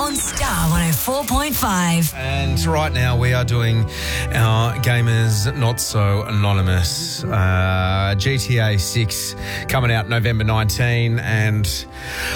on Star 104.5. And right now we are doing our Gamers Not So Anonymous. GTA 6 coming out November 19, and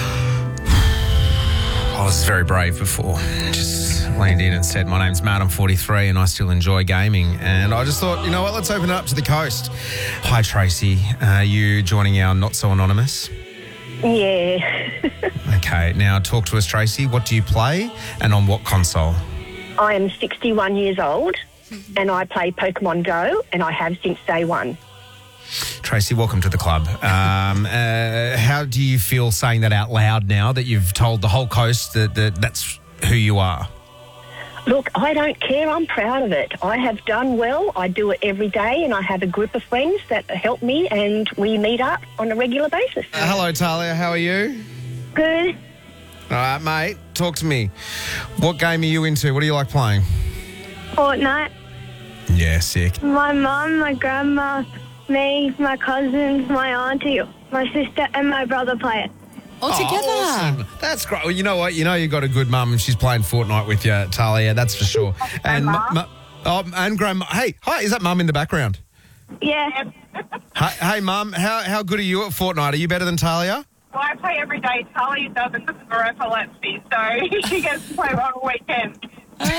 I was very brave before. Just leaned in and said, my name's Matt, I'm 43 and I still enjoy gaming. And I just thought, you know what, let's open it up to the coast. Hi, Tracy. You joining our Not So Anonymous? Yeah. Okay, now talk to us, Tracy. What do you play and on what console? I am 61 years old and I play Pokemon Go, and I have since day one. Tracy, welcome to the club. How do you feel saying that out loud now that you've told the whole coast that that's who you are? Look, I don't care. I'm proud of it. I have done well. I do it every day, and I have a group of friends that help me, and we meet up on a regular basis. Hello, Talia. How are you? Good. All right, mate. Talk to me. What game are you into? What do you like playing? Fortnite. Yeah, sick. My mum, my grandma, me, my cousins, my auntie, my sister and my brother play it. All together. Awesome. That's great. Well, you know what? You know you've got a good mum and she's playing Fortnite with you, Talia. That's for sure. And and grandma. Hey, hi. Is that mum in the background? Yeah. Hey, mum. How good are you at Fortnite? Are you better than Talia? Well, I play every day. Talia doesn't because Marissa lets me, so she gets to play on a weekend.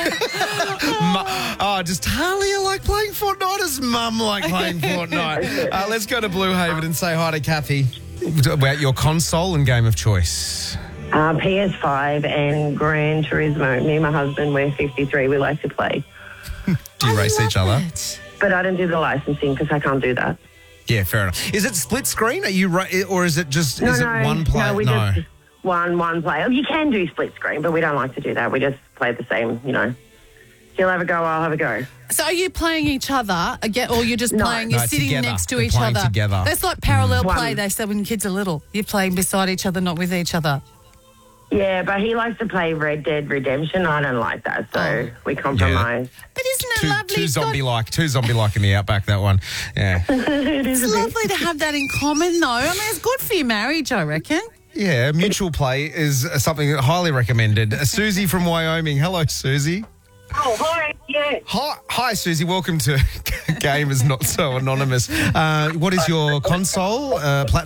Does Talia like playing Fortnite? Does mum like playing Fortnite? Let's go to Blue Haven and say hi to Kathy about your console and game of choice. PS5 and Gran Turismo. Me and my husband, we're 53. We like to play. Do you race each other? But I don't do the licensing because I can't do that. Yeah, fair enough. Is it split screen? Are you or is it just No, one player? No, we just one player. You can do split screen, but we don't like to do that. We just play the same, you know. He'll have a go, I'll have a go. So are you playing each other again, or you're just playing, you're sitting together. next to We're each playing other? together. That's like parallel play, they say when kids are little. You're playing beside each other, not with each other. Yeah, but he likes to play Red Dead Redemption. I don't like that, so we compromise. But isn't it lovely? Two zombie-like in the Outback, that one. Yeah. It's lovely to have that in common, though. I mean, it's good for your marriage, I reckon. Yeah, mutual play is something highly recommended. Susie from Wyoming. Hello, Susie. Oh, hi. Yeah. Hi, Susie. Welcome to Gamers Not So Anonymous. What is your console platform?